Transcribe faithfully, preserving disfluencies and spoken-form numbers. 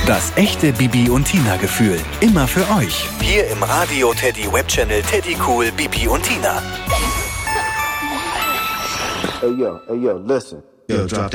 Das echte Bibi und Tina Gefühl. Immer für euch. Hier im Radio Teddy Webchannel Teddy Cool Bibi und Tina. Hey yo, hey yo, listen. Yo, drop that.